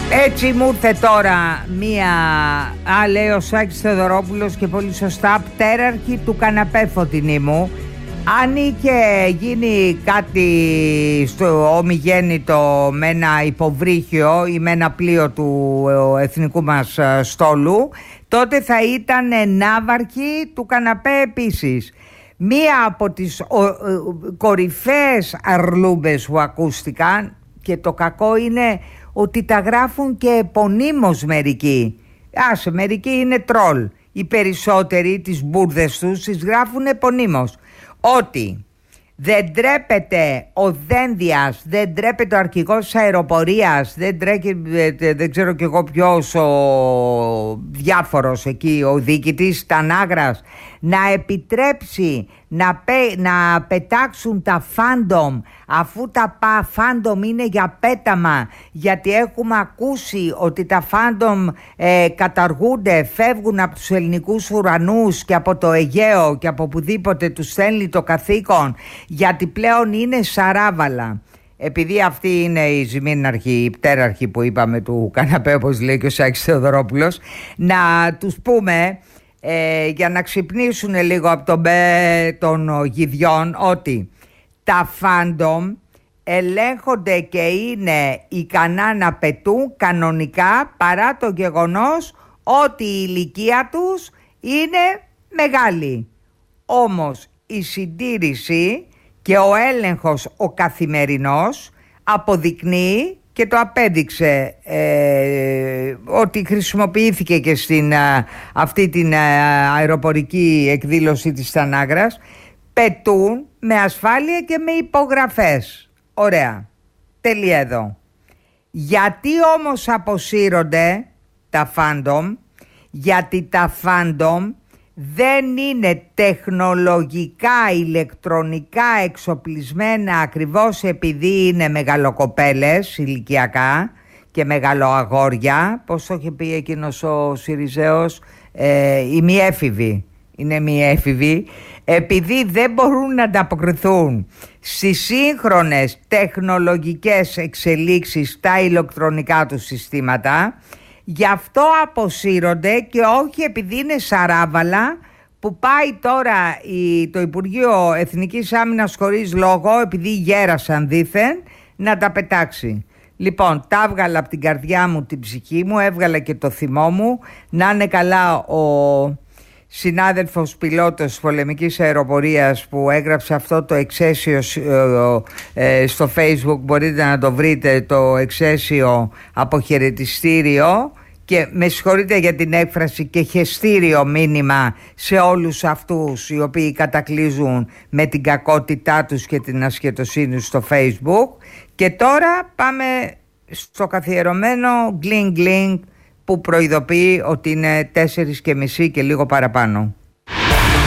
Έτσι μου ήρθε τώρα μία, λέει ο Σάκης Θεοδωρόπουλος και πολύ σωστά, πτέραρχη του καναπέ Φωτεινή μου. Αν είχε γίνει κάτι στο ομιγέννητο με ένα υποβρύχιο ή με ένα πλοίο του εθνικού μας στόλου, τότε θα ήταν ναύαρχη του καναπέ επίσης. Μία από τις κορυφαίες αρλούμπες που ακούστηκαν, και το κακό είναι ότι τα γράφουν και επωνύμως μερικοί. Άσε, μερικοί είναι τρόλ. Οι περισσότεροι τις μπουρδες τους τις γράφουν επωνύμως. Ότι δεν τρέπεται ο Δένδιας, δεν τρέπεται ο αρχηγός της αεροπορίας, δεν ξέρω κι εγώ ποιος ο διάφορος εκεί, ο διοικητής Τανάγρας, να επιτρέψει να πετάξουν τα φάντομ, αφού τα φάντομ είναι για πέταμα, γιατί έχουμε ακούσει ότι τα φάντομ καταργούνται, φεύγουν από τους ελληνικούς ουρανούς και από το Αιγαίο και από οπουδήποτε τους στέλνει το καθήκον, γιατί πλέον είναι σαράβαλα. Επειδή αυτή είναι η ζημίναρχη, η πτέραρχη που είπαμε του καναπέ, όπως λέει και ο Σάκης Θεοδωρόπουλος, να τους πούμε για να ξυπνήσουν λίγο από τον μπε των γυδιών, ότι τα φάντομ ελέγχονται και είναι ικανά να πετούν κανονικά, παρά το γεγονός ότι η ηλικία τους είναι μεγάλη. Όμως η συντήρηση και ο έλεγχος ο καθημερινός αποδεικνύει, και το απέδειξε ότι χρησιμοποιήθηκε και στην αυτή την αεροπορική εκδήλωση της Τανάγρας, πετούν με ασφάλεια και με υπογραφές. Ωραία. Τελεία εδώ. Γιατί όμως αποσύρονται τα φάντομ? Γιατί τα φάντομ δεν είναι τεχνολογικά, ηλεκτρονικά εξοπλισμένα, ακριβώς επειδή είναι μεγαλοκοπέλες ηλικιακά και μεγαλοαγόρια. Πώς το είχε πει εκείνος ο Σιριζέος, οι μη έφηβοι. Είναι μη έφηβοι, επειδή δεν μπορούν να ανταποκριθούν στις σύγχρονες τεχνολογικές εξελίξεις στα ηλεκτρονικά του συστήματα. Γι' αυτό αποσύρονται, και όχι επειδή είναι σαράβαλα που πάει τώρα το Υπουργείο Εθνικής Άμυνας χωρίς λόγο, επειδή γέρασαν δήθεν, να τα πετάξει. Λοιπόν, τα έβγαλα από την καρδιά μου, την ψυχή μου, έβγαλα και το θυμό μου. Να είναι καλά ο συνάδελφος πιλότος της πολεμικής αεροπορίας που έγραψε αυτό το εξαίσιο στο Facebook. Μπορείτε να το βρείτε, το εξαίσιο αποχαιρετιστήριο, και με συγχωρείτε για την έκφραση, και χεστήριο μήνυμα σε όλους αυτούς οι οποίοι κατακλείζουν με την κακότητά τους και την ασχετοσύνη τους στο Facebook. Και τώρα πάμε στο καθιερωμένο γκλινγκ γκλινγκ που προειδοποιεί ότι είναι 4:30 και λίγο παραπάνω.